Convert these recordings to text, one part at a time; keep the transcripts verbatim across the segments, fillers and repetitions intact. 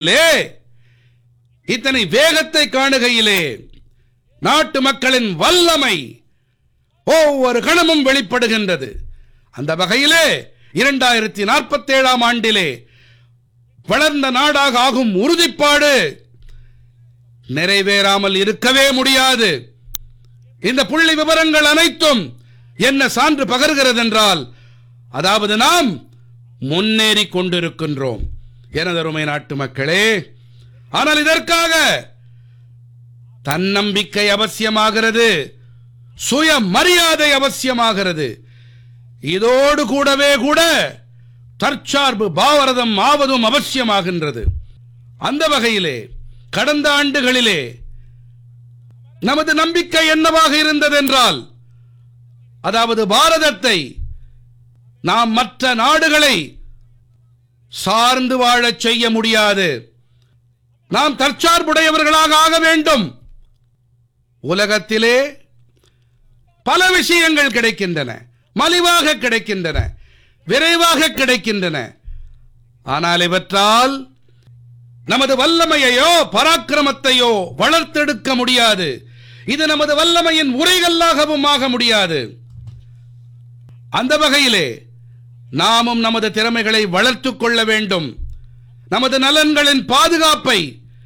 காணுகையிலே, இத்தனை வேகத்தை காணுகையிலே, நாட்டு மக்களின் வல்லமை ஒவ்வொரு கணமும் வெளிப்படுகின்றது. அந்த வகையிலே இரண்டாயிரத்தி நாற்பத்தி ஏழாம் ஆண்டிலே வளர்ந்த நாடாக ஆகும் உறுதிப்பாடு நிறைவேறாமல் இருக்கவே முடியாது. இந்த புள்ளி விவரங்கள் அனைத்தும் என்ன சான்று பகர்கிறது என்றால், அதாவது நாம் முன்னேறி கொண்டிருக்கின்றோம் எனதருமை நாட்டு மக்களே. ஆனால் இதற்காக தன்னம்பிக்கை அவசியமாகிறது, சுய மரியாதை அவசியமாகிறது. இதோடு கூடவே கூட தற்சார்பு பாரதம் ஆவதும் அவசியமாகின்றது. அந்த வகையிலே கடந்த ஆண்டுகளிலே நமது நம்பிக்கை என்னவாக இருந்தது என்றால், அதாவது பாரதத்தை நாம் மற்ற நாடுகளை சார்ந்து வாழச் செய்ய முடியாது, நாம் தற்சார்புடையவர்களாக ஆக வேண்டும். உலகத்திலே பல விஷயங்கள் கிடைக்கின்றன, மலிவாக கிடைக்கின்றன, விரைவாக கிடைக்கின்றன. ஆனால் இவற்றால் நமது வல்லமையையோ பராக்கிரமத்தையோ வளர்த்தெடுக்க முடியாது. இது நமது வல்லமையின் உரைகல்லாகவும் ஆக முடியாது. அந்த வகையிலே நாமும் நமது திறமைகளை வளர்த்துக் கொள்ள வேண்டும். நமது நலன்களின் பாதுகாப்பை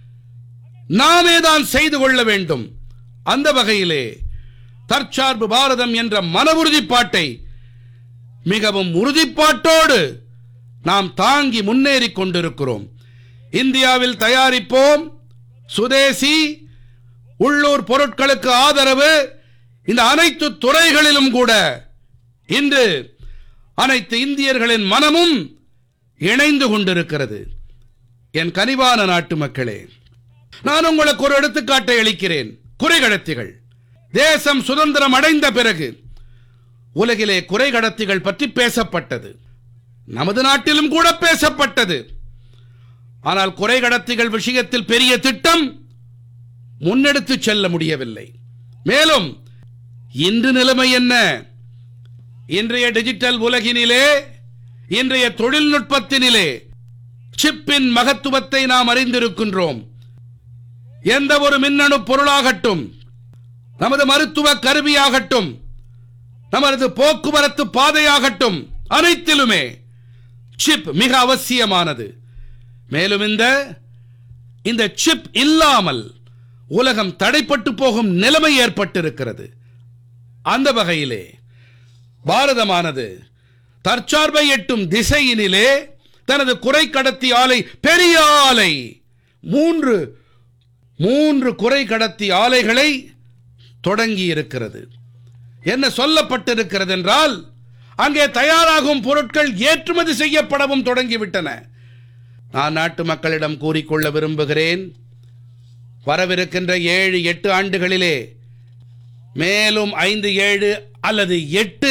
நாமேதான் செய்து கொள்ள வேண்டும். அந்த வகையிலே தற்சார்பு பாரதம் என்ற மன உறுதிப்பாட்டை மிகவும் உறுதிப்பாட்டோடு நாம் தாங்கி முன்னேறி கொண்டிருக்கிறோம். இந்தியாவில் தயாரிப்போம், சுதேசி, உள்ளூர் பொருட்களுக்கு ஆதரவு, இந்த அனைத்து துறைகளிலும் கூட இன்று அனைத்து இந்தியர்களின் மனமும் இணைந்து கொண்டிருக்கிறது. என் கனிவான நாட்டு மக்களே, நான் உங்களுக்கு ஒரு எடுத்துக்காட்டை அளிக்கிறேன். குறைகடத்திகள். தேசம் சுதந்திரம் அடைந்த பிறகு உலகிலே குறைகடத்திகள் பற்றி பேசப்பட்டது, நமது நாட்டிலும் கூட பேசப்பட்டது. ஆனால் குறைகடத்திகள் விஷயத்தில் பெரிய திட்டம் முன்னெடுத்து செல்ல முடியவில்லை. மேலும் இன்று நிலைமை என்ன? இன்றைய டிஜிட்டல் உலகினிலே, இன்றைய தொழில்நுட்பத்தினிலே சிப்பின் மகத்துவத்தை நாம் அறிந்திருக்கின்றோம். எந்த ஒரு மின்னணு பொருளாகட்டும், நமது மருத்துவ கருவியாகட்டும், நமது போக்குவரத்து பாதையாகட்டும், அனைத்திலுமே சிப் மிக அவசியமானது. மேலும் இந்த இந்த சிப் இல்லாமல் உலகம் தடைப்பட்டு போகும் நிலைமை ஏற்பட்டிருக்கிறது. அந்த வகையிலே பாரதமானது தற்சார்பை எட்டும் திசையினிலே தனது குறை கடத்தி ஆலை, பெரிய ஆலை, மூன்று மூன்று குறை கடத்தி ஆலைகளை தொடங்கி இருக்கிறது. என்ன சொல்லப்பட்டிருக்கிறது என்றால், அங்கே தயாராகும் பொருட்கள் ஏற்றுமதி செய்யப்படவும் தொடங்கிவிட்டன. நான் நாட்டு மக்களிடம் கூறிக்கொள்ள விரும்புகிறேன், வரவிருக்கின்ற ஏழு எட்டு ஆண்டுகளிலே மேலும் ஐந்து ஏழு அல்லது எட்டு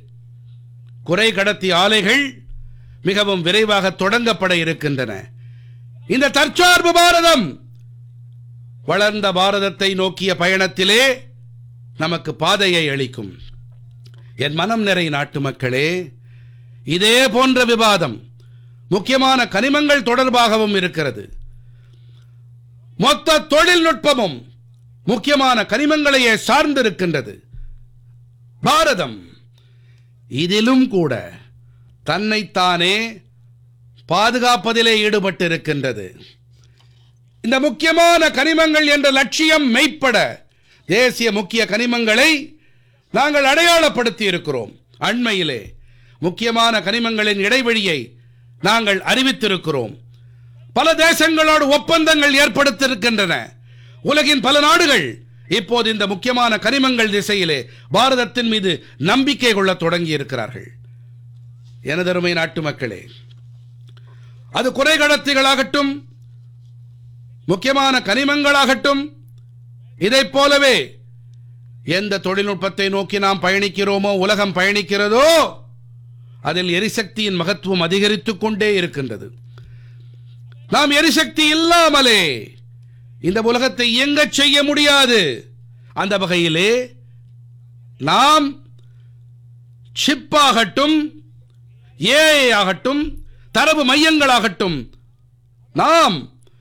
குறை கடத்தி ஆலைகள் மிகவும் விரைவாக தொடங்கப்பட இருக்கின்றன. இந்த தற்சார்பு பாரதம் வளர்ந்த பாரதத்தை நோக்கிய பயணத்திலே நமக்கு பாதையை அளிக்கும். என் மனம் நிறை நாட்டு மக்களே, இதே போன்ற விவாதம் முக்கியமான கனிமங்கள் தொடர்பாகவும் இருக்கிறது. மொத்த தொழில்நுட்பமும் முக்கியமான கனிமங்களையே சார்ந்திருக்கின்றது. பாரதம் இதிலும் கூட தன்னைத்தானே பாதுகாப்பதிலே ஈடுபட்டிருக்கின்றது. இந்த முக்கியமான கனிமங்கள் என்ற லட்சியம் மெய்ப்பட தேசிய முக்கிய கனிமங்களை நாங்கள் அடையாளப்படுத்தி இருக்கிறோம். அண்மையிலே முக்கியமான கனிமங்களின் இடைவெளியை நாங்கள் அறிவித்திருக்கிறோம். பல தேசங்களோடு ஒப்பந்தங்கள் ஏற்படுத்தியிருக்கின்றன. உலகின் பல நாடுகள் இப்போது இந்த முக்கியமான கனிமங்கள் திசையிலே பாரதத்தின் மீது நம்பிக்கை கொள்ள தொடங்கி இருக்கிறார்கள். எனதருமை நாட்டு மக்களே, அது குறை கடத்திகளாகட்டும், முக்கியமான கனிமங்களாகட்டும், இதைப் போலவே எந்த தொழில்நுட்பத்தை நோக்கி நாம் பயணிக்கிறோமோ, உலகம் பயணிக்கிறதோ, அதில் எரிசக்தியின் மகத்துவம் அதிகரித்துக் கொண்டே இருக்கின்றது. நாம் எரிசக்தி இல்லாமலே இந்த உலகத்தை இயங்கச் செய்ய முடியாது. அந்த வகையிலே நாம் சிப்பாகட்டும், ஏஐ ஆகட்டும், தரவு மையங்களாகட்டும், நாம்